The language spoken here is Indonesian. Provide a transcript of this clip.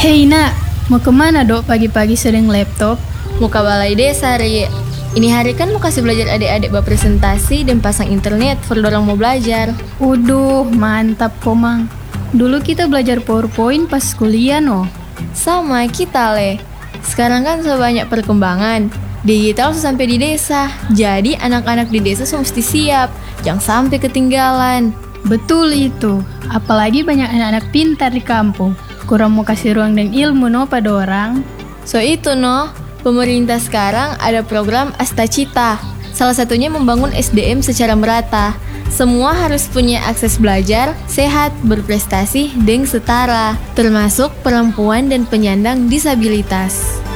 Hei nak, mau kemana dok pagi-pagi sedang laptop? Mau ke balai desa, Ri. Ini hari kan mau kasih belajar adik-adik berpresentasi dan pasang internet for dorong mau belajar. Waduh, mantap komang. Dulu kita belajar PowerPoint pas kuliah no. Sama kita, Le. Sekarang kan sudah banyak perkembangan. Digital sudah sampai di desa. Jadi anak-anak di desa mesti siap. Jangan sampai ketinggalan. Betul itu, apalagi banyak anak-anak pintar di kampung. Kurang mau kasih ruang dan ilmu no pada orang. So itu no, pemerintah sekarang ada program Astacita. Salah satunya membangun SDM secara merata. Semua harus punya akses belajar, sehat, berprestasi, dan setara. Termasuk perempuan dan penyandang disabilitas.